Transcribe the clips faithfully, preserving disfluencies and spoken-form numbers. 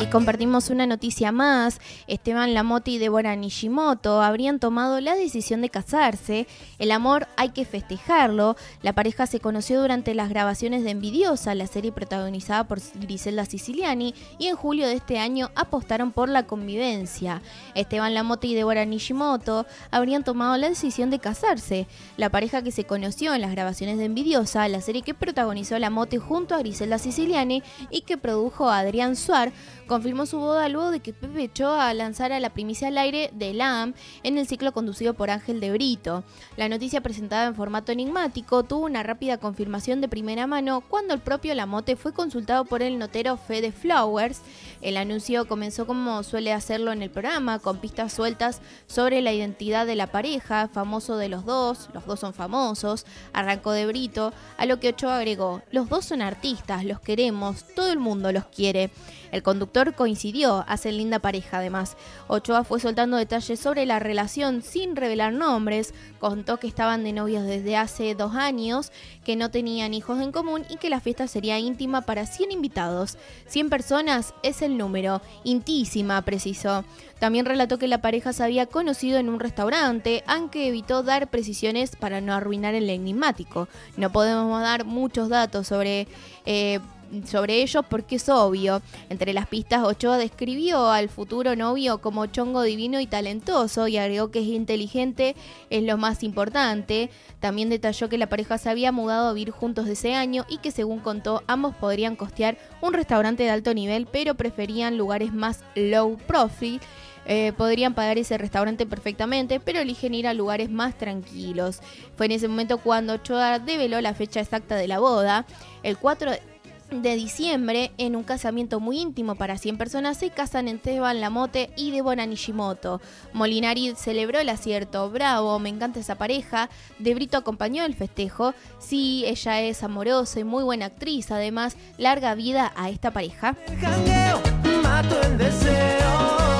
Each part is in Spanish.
Y compartimos una noticia más. Esteban Lamote y Débora Nishimoto habrían tomado la decisión de casarse. El amor hay que festejarlo. La pareja se conoció durante las grabaciones de Envidiosa, la serie protagonizada por Griselda Siciliani, y en julio de este año apostaron por la convivencia. Esteban Lamote y Débora Nishimoto habrían tomado la decisión de casarse. La pareja que se conoció en las grabaciones de Envidiosa, la serie que protagonizó Lamote junto a Griselda Siciliani y que produjo a Adrián Suar, confirmó su boda luego de que Pepe Ochoa lanzara la primicia al aire de L A M en el ciclo conducido por Ángel de Brito. La noticia, presentada en formato enigmático, tuvo una rápida confirmación de primera mano cuando el propio Lamote fue consultado por el notero Fede Flowers. El anuncio comenzó como suele hacerlo en el programa, con pistas sueltas sobre la identidad de la pareja, famoso de los dos, los dos son famosos, arrancó de Brito, a lo que Ochoa agregó: los dos son artistas, los queremos, todo el mundo los quiere. El conductor coincidió, hacen linda pareja además. Ochoa fue soltando detalles sobre la relación sin revelar nombres, contó que estaban de novios desde hace dos años, que no tenían hijos en común y que la fiesta sería íntima para cien invitados. cien personas es el número, intísima, precisó. También relató que la pareja se había conocido en un restaurante, aunque evitó dar precisiones para no arruinar el enigmático. No podemos dar muchos datos sobre... Eh, sobre ellos porque es obvio. Entre las pistas, Ochoa describió al futuro novio como chongo divino y talentoso y agregó que es inteligente, es lo más importante. También detalló que la pareja se había mudado a vivir juntos de ese año y que, según contó, ambos podrían costear un restaurante de alto nivel, pero preferían lugares más low profile. Eh, podrían pagar ese restaurante perfectamente, pero eligen ir a lugares más tranquilos. Fue en ese momento cuando Ochoa develó la fecha exacta de la boda. El cuatro de diciembre, en un casamiento muy íntimo para cien personas, se casan Esteban Lamote y Débora Nishimoto. Molinari celebró el acierto. Bravo, me encanta esa pareja. De Brito acompañó el festejo. Sí, ella es amorosa y muy buena actriz. Además, larga vida a esta pareja. El jangueo, mato el deseo.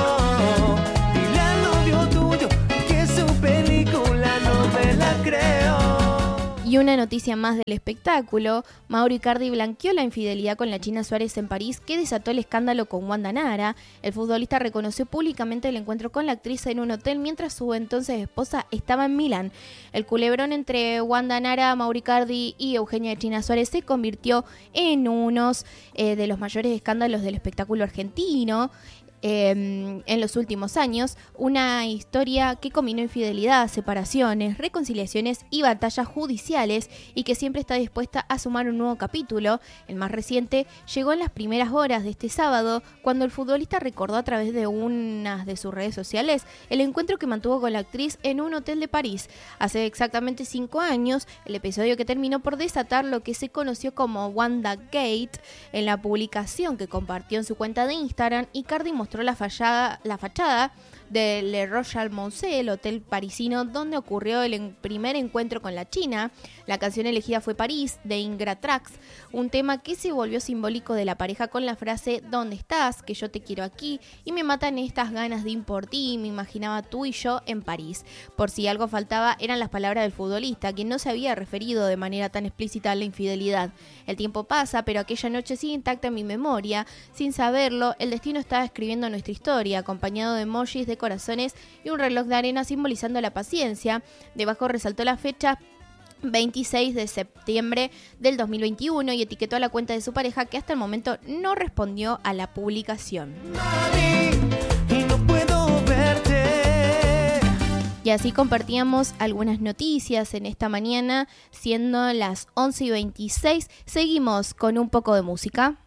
Dile al novio tuyo que su película no me la creo. Y una noticia más del espectáculo: Mauro Icardi blanqueó la infidelidad con la China Suárez en París, que desató el escándalo con Wanda Nara. El futbolista reconoció públicamente el encuentro con la actriz en un hotel mientras su entonces esposa estaba en Milán. El culebrón entre Wanda Nara, Mauro Icardi y Eugenia China Suárez se convirtió en uno eh, de los mayores escándalos del espectáculo argentino. Eh, en los últimos años, una historia que combinó infidelidad, separaciones, reconciliaciones y batallas judiciales, y que siempre está dispuesta a sumar un nuevo capítulo. El más reciente llegó en las primeras horas de este sábado, cuando el futbolista recordó a través de una de sus redes sociales el encuentro que mantuvo con la actriz en un hotel de París. Hace exactamente cinco años, el episodio que terminó por desatar lo que se conoció como Wanda Gate. En la publicación que compartió en su cuenta de Instagram, Icardi mostró la fachada, la fachada de Le Royal Moussel, el hotel parisino donde ocurrió el en primer encuentro con la China. La canción elegida fue París, de Ingratrax, un tema que se volvió simbólico de la pareja con la frase ¿dónde estás? Que yo te quiero aquí y me matan estas ganas de ir por ti. Me imaginaba tú y yo en París. Por si algo faltaba, eran las palabras del futbolista, quien no se había referido de manera tan explícita a la infidelidad. El tiempo pasa, pero aquella noche sigue intacta en mi memoria. Sin saberlo, el destino estaba escribiendo nuestra historia, acompañado de emojis de corazones y un reloj de arena simbolizando la paciencia. Debajo resaltó la fecha veintiséis de septiembre del dos mil veintiuno y etiquetó a la cuenta de su pareja, que hasta el momento no respondió a la publicación. Mami, y no puedo verte. Y así compartíamos algunas noticias en esta mañana, siendo las once y veintiséis. Seguimos con un poco de música.